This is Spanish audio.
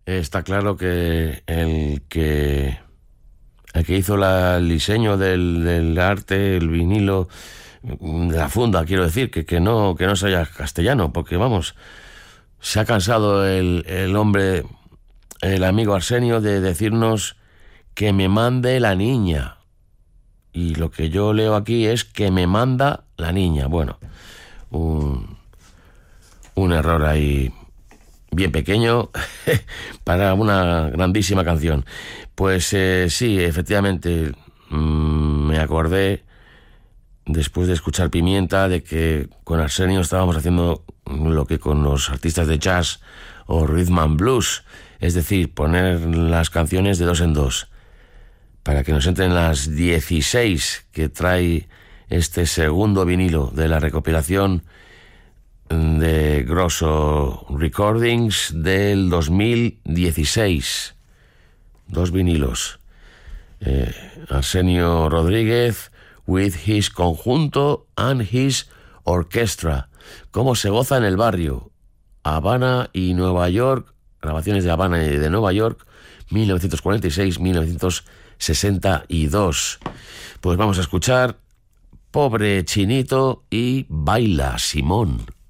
Está claro que el que hizo el diseño del arte, el vinilo, de la funda, quiero decir, que no sea castellano, porque vamos, se ha cansado el hombre, el amigo Arsenio, de decirnos que me mande la niña. Y lo que yo leo aquí es que me manda la niña. Bueno, un error ahí bien pequeño para una grandísima canción. Pues sí, efectivamente, me acordé, después de escuchar Pimienta, de que con Arsenio estábamos haciendo lo que con los artistas de jazz o rhythm and blues, es decir, poner las canciones de dos en dos, para que nos entren las 16 que trae este segundo vinilo de la recopilación de Grosso Recordings del 2016. Dos vinilos. Arsenio Rodríguez with his conjunto and his orchestra. Cómo se goza en el barrio. Habana y Nueva York. Grabaciones de Habana y de Nueva York, 1946-1962. Pues vamos a escuchar Pobre Chinito y Baila Simón.